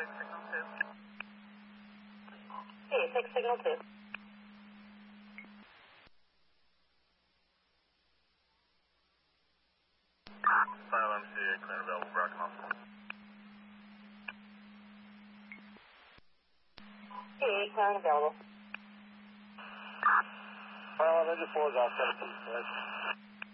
Hey, take signal 2. Final MCA, clear and available, Bracken Hospital. Hey, clear and available. Engine 4 is off 17, correct?